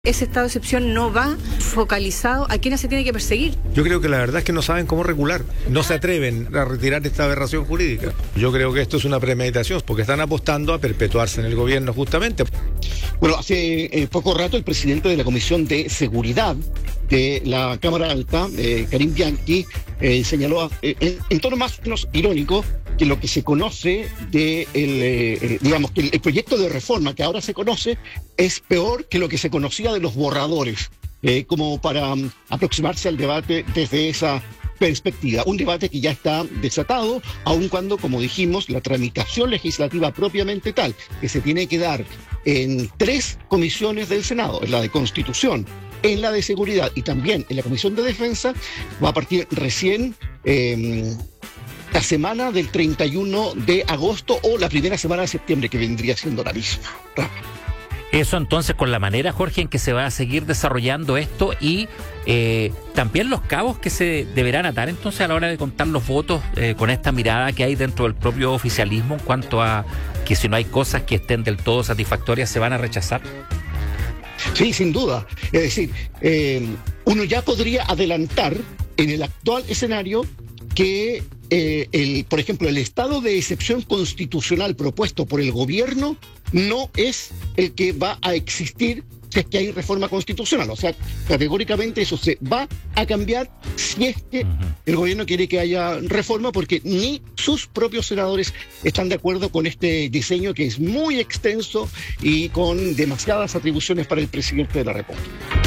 Ese estado de excepción no va focalizado a quiénes se tiene que perseguir. Yo creo que la verdad es que no saben cómo regular, no se atreven a retirar esta aberración jurídica. Yo creo que esto es una premeditación, porque están apostando a perpetuarse en el gobierno justamente. Bueno, hace poco rato el presidente de la Comisión de Seguridad de la Cámara Alta, Karim Bianchi, señaló en tono más o menos irónico que lo que se conoce de digamos que el proyecto de reforma que ahora se conoce es peor que lo que se conocía de los borradores, como para aproximarse al debate desde esa perspectiva. Un debate que ya está desatado, aun cuando, como dijimos, la tramitación legislativa propiamente tal, que se tiene que dar en 3 comisiones del Senado, en la de Constitución, en la de Seguridad y también en la Comisión de Defensa, va a partir recién la semana del 31 de agosto o la primera semana de septiembre, que vendría siendo la misma. Eso entonces con la manera, Jorge, en que se va a seguir desarrollando esto y también los cabos que se deberán atar entonces a la hora de contar los votos, con esta mirada que hay dentro del propio oficialismo en cuanto a que si no hay cosas que estén del todo satisfactorias se van a rechazar. Sí, sin duda. Es decir, uno ya podría adelantar en el actual escenario que, por ejemplo, el estado de excepción constitucional propuesto por el gobierno no es el que va a existir si es que hay reforma constitucional. O sea, categóricamente eso se va a cambiar si es que el gobierno quiere que haya reforma, porque ni sus propios senadores están de acuerdo con este diseño que es muy extenso y con demasiadas atribuciones para el presidente de la República.